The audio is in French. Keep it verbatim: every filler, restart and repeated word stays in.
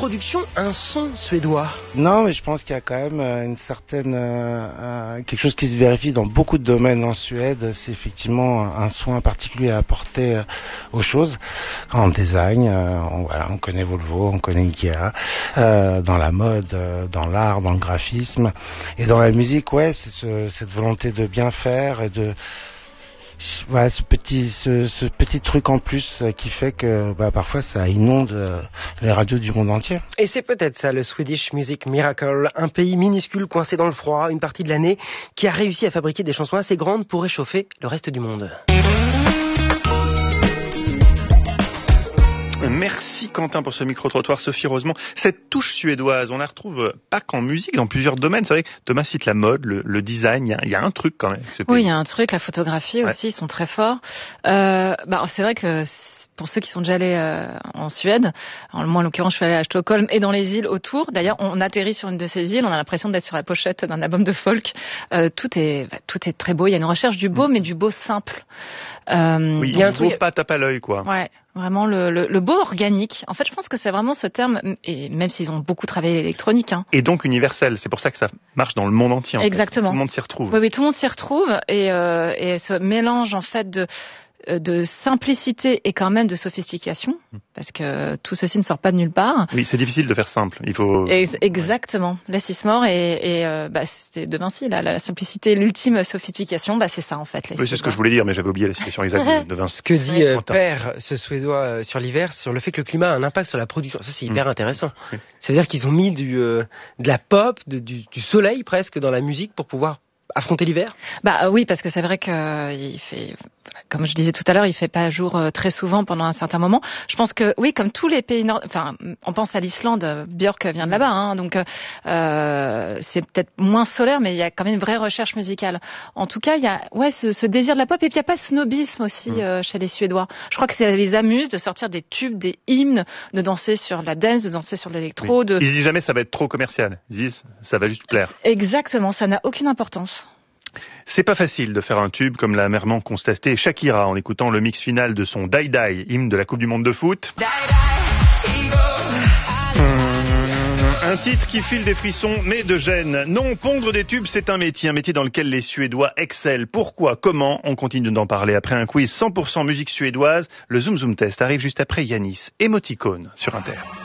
production un son suédois. Non, mais je pense qu'il y a quand même une certaine euh, euh, quelque chose qui se vérifie dans beaucoup de domaines en Suède. C'est effectivement un soin particulier à apporter euh, aux choses. En design, euh, on, voilà, on connaît Volvo, on connaît Ikea. Euh, dans la mode, euh, dans l'art, dans le graphisme, et dans la musique, ouais, c'est ce, cette volonté de bien faire et de voilà, ce petit ce, ce petit truc en plus qui fait que bah, parfois ça inonde les radios du monde entier. Et c'est peut-être ça le Swedish Music Miracle, un pays minuscule coincé dans le froid une partie de l'année qui a réussi à fabriquer des chansons assez grandes pour réchauffer le reste du monde. Merci Quentin pour ce micro-trottoir. Sophie Rosemont, cette touche suédoise, on la retrouve pas qu'en musique, dans plusieurs domaines. C'est vrai que Thomas cite la mode, le, le design, il y, a, il y a un truc quand même. Ce pays. Oui, il y a un truc, la photographie aussi, ouais. Ils sont très forts. Euh, bah, c'est vrai que pour ceux qui sont déjà allés euh, en Suède, moi en l'occurrence je suis allée à Stockholm et dans les îles autour. D'ailleurs, on atterrit sur une de ces îles, on a l'impression d'être sur la pochette d'un album de folk. Euh, tout est tout est très beau. Il y a une recherche du beau, mmh. mais du beau simple. Euh, oui, il y a un truc beau pas tape à l'œil, quoi. Ouais, vraiment le, le, le beau organique. En fait, je pense que c'est vraiment ce terme, et même s'ils ont beaucoup travaillé l'électronique. Hein. Et donc universel. C'est pour ça que ça marche dans le monde entier. En Exactement. Fait. Tout le monde s'y retrouve. Oui, oui, tout le monde s'y retrouve et, euh, et ce mélange en fait de de simplicité et quand même de sophistication, parce que tout ceci ne sort pas de nulle part. Oui, c'est difficile de faire simple. Il faut exactement. Ouais. Les Sismore et, et euh, bah, c'était de Vinci, là, la simplicité, l'ultime sophistication, bah c'est ça en fait. Les oui, c'est ce que je voulais dire, mais j'avais oublié la citation exacte de Vinci. Ce que dit euh, Père, ce Suédois euh, sur l'hiver, sur le fait que le climat a un impact sur la production. Ça, c'est hyper mmh. intéressant. Oui. Ça veut dire qu'ils ont mis du euh, de la pop, de, du, du soleil presque dans la musique pour pouvoir affronter l'hiver. Bah oui, parce que c'est vrai que euh, il fait, comme je disais tout à l'heure, il fait pas jour euh, très souvent pendant un certain moment. Je pense que oui, comme tous les pays nord, enfin, on pense à l'Islande, Björk vient de là-bas, hein, donc euh, c'est peut-être moins solaire, mais il y a quand même une vraie recherche musicale. En tout cas, il y a ouais ce, ce désir de la pop et puis il y a pas ce snobisme aussi mmh. euh, chez les Suédois. Je crois que ça les amuse de sortir des tubes, des hymnes, de danser sur la dance, de danser sur l'électro. Oui. De... Ils disent jamais ça va être trop commercial. Ils disent ça va juste plaire. Exactement, ça n'a aucune importance. C'est pas facile de faire un tube comme l'a amèrement constaté Shakira en écoutant le mix final de son Die Die, hymne de la Coupe du Monde de foot. Un titre qui file des frissons, mais de gêne. Non, pondre des tubes, c'est un métier, un métier dans lequel les Suédois excellent. Pourquoi ? Comment ? On continue d'en parler après un quiz cent pour cent musique suédoise. Le Zoom Zoom Test arrive juste après Yanis, Émoticône sur Inter.